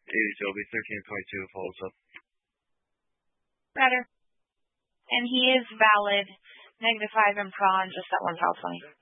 so it'll be 13.2 folds up. Better. And he is valid, -5 in prawn, just that one foul 20.